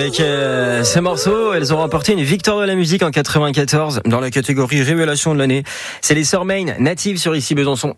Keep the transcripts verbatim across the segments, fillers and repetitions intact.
avec euh, ces morceaux. Elles ont remporté une victoire de la musique en quatre-vingt-quatorze dans la catégorie Révélation de l'année. C'est les Sœurs Main, natives sur Ici Besançon.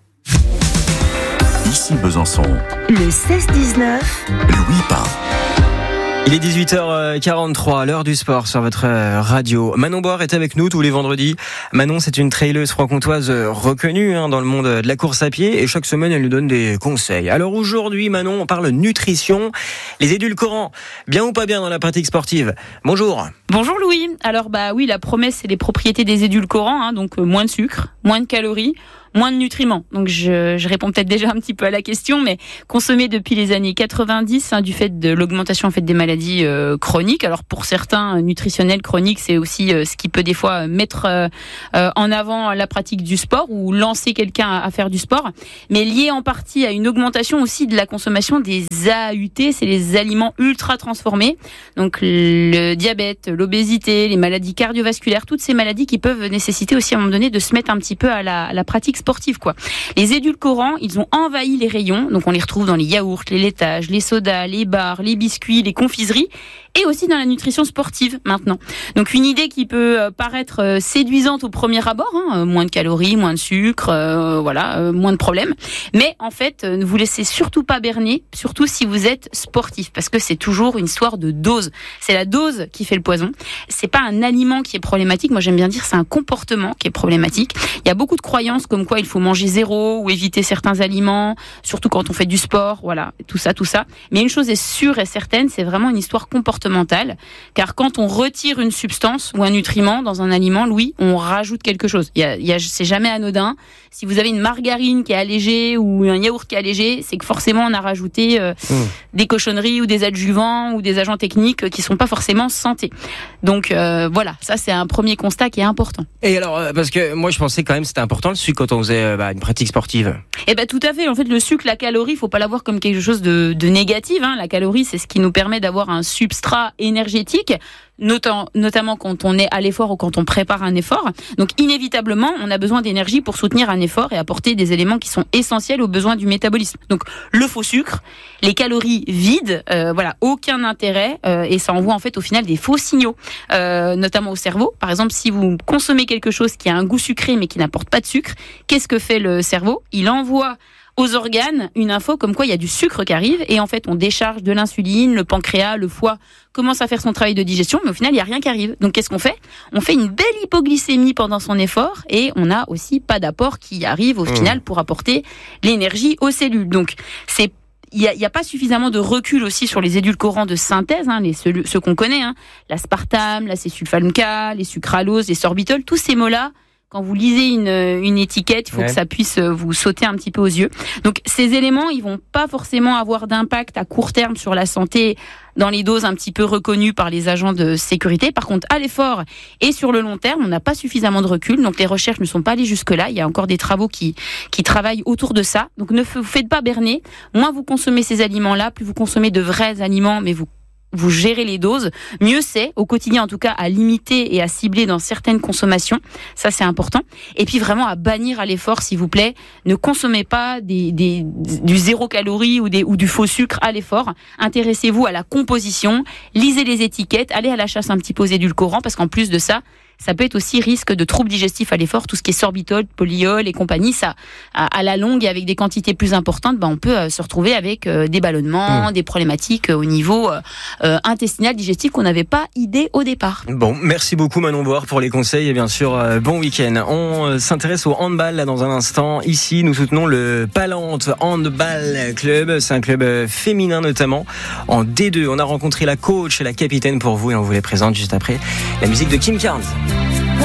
Ici Besançon. Le seize dix-neuf. Louis Pain. Il est dix-huit heures quarante-trois, l'heure du sport sur votre radio. Manon Boire est avec nous tous les vendredis. Manon, c'est une traileuse franc-comtoise reconnue hein, dans le monde de la course à pied et chaque semaine, elle nous donne des conseils. Alors aujourd'hui, Manon, on parle nutrition. Les édulcorants, bien ou pas bien dans la pratique sportive? Bonjour. Bonjour Louis. Alors bah oui, la promesse, c'est les propriétés des édulcorants, hein, donc euh, moins de sucre, moins de calories, moins de nutriments. Donc je, je réponds peut-être déjà un petit peu à la question, mais consommés depuis les années quatre-vingt-dix, hein, du fait de l'augmentation en fait des maladies euh, chroniques. Alors pour certains, nutritionnels chroniques, c'est aussi euh, ce qui peut des fois mettre euh, euh, en avant la pratique du sport ou lancer quelqu'un à, à faire du sport, mais lié en partie à une augmentation aussi de la consommation des A U T, c'est les aliments ultra transformés. Donc le diabète, l'obésité, les maladies cardiovasculaires, toutes ces maladies qui peuvent nécessiter aussi à un moment donné de se mettre un petit peu à la, à la pratique sportive, quoi. Les édulcorants, ils ont envahi les rayons, donc on les retrouve dans les yaourts, les laitages, les sodas, les bars, les biscuits, les confiseries, et aussi dans la nutrition sportive maintenant. Donc une idée qui peut paraître séduisante au premier abord, hein, moins de calories, moins de sucre, euh, voilà, euh, moins de problèmes. Mais en fait, ne vous laissez surtout pas berner, surtout si vous êtes sportif, parce que c'est toujours une histoire de dose. C'est la dose qui fait le poison. C'est pas un aliment qui est problématique. Moi, j'aime bien dire c'est un comportement qui est problématique. Il y a beaucoup de croyances comme quoi il faut manger zéro ou éviter certains aliments, surtout quand on fait du sport, voilà, tout ça, tout ça. Mais une chose est sûre et certaine, c'est vraiment une histoire comportementale, car quand on retire une substance ou un nutriment dans un aliment, Louis, on rajoute quelque chose. Il y a, il y a, c'est jamais anodin. Si vous avez une margarine qui est allégée ou un yaourt qui est allégé, c'est que forcément on a rajouté euh, mmh. des cochonneries ou des adjuvants ou des agents techniques qui sont pas forcément santé. Donc euh, voilà, ça c'est un premier constat qui est important. Et alors, parce que moi je pensais quand même que c'était important le sucre quand on faisait bah, une pratique sportive. Eh ben tout à fait. En fait, le sucre, la calorie, faut pas l'avoir comme quelque chose de, de négatif. Hein. La calorie, c'est ce qui nous permet d'avoir un substrat énergétique, notamment, notamment quand on est à l'effort ou quand on prépare un effort. Donc inévitablement, on a besoin d'énergie pour soutenir un effort et apporter des éléments qui sont essentiels aux besoins du métabolisme. Donc le faux sucre, les calories vides, euh, voilà, aucun intérêt euh, et ça envoie en fait au final des faux signaux, euh, notamment au cerveau. Par exemple, si vous consommez quelque chose qui a un goût sucré mais qui n'apporte pas de sucre, qu'est-ce que fait le cerveau ? Il envoie aux organes une info comme quoi il y a du sucre qui arrive et en fait on décharge de l'insuline, le pancréas, le foie commence à faire son travail de digestion mais au final il n'y a rien qui arrive. Donc qu'est-ce qu'on fait ? On fait une belle hypoglycémie pendant son effort et on n'a aussi pas d'apport qui arrive au mmh. final pour apporter l'énergie aux cellules. Donc c'est il n'y a, y a pas suffisamment de recul aussi sur les édulcorants de synthèse, hein, les, ceux, ceux qu'on connaît, hein, l'aspartame, l'acésulfame K, les sucraloses, les sorbitols, tous ces mots-là. Quand vous lisez une, une étiquette, il faut ouais. que ça puisse vous sauter un petit peu aux yeux. Donc, ces éléments, ils vont pas forcément avoir d'impact à court terme sur la santé dans les doses un petit peu reconnues par les agents de sécurité. Par contre, à l'effort et sur le long terme, on n'a pas suffisamment de recul. Donc, les recherches ne sont pas allées jusque-là. Il y a encore des travaux qui, qui travaillent autour de ça. Donc, ne vous faites pas berner. Moins vous consommez ces aliments-là, plus vous consommez de vrais aliments, mais vous vous gérez les doses, mieux c'est, au quotidien en tout cas, à limiter et à cibler dans certaines consommations, ça c'est important. Et puis vraiment à bannir à l'effort, s'il vous plaît, ne consommez pas des, des, du zéro calorie ou, des, ou du faux sucre à l'effort. Intéressez-vous à la composition, lisez les étiquettes, allez à la chasse un petit peu aux édulcorants, parce qu'en plus de ça, ça peut être aussi risque de troubles digestifs à l'effort, tout ce qui est sorbitol, polyol et compagnie, ça, à, à la longue et avec des quantités plus importantes, ben on peut euh, se retrouver avec euh, des ballonnements, mmh. des problématiques euh, au niveau euh, intestinal, digestif qu'on n'avait pas idée au départ. Bon, merci beaucoup Manon Boire pour les conseils et bien sûr euh, bon week-end. On euh, s'intéresse au handball là dans un instant. Ici, nous soutenons le Palante Handball Club. C'est un club euh, féminin notamment en D deux. On a rencontré la coach et la capitaine pour vous et on vous les présente juste après la musique de Kim Carnes.